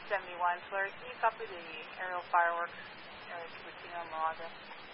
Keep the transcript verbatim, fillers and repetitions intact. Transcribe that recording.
seventy-one. Flurry, can you copy the aerial fireworks area to Latino Malaga?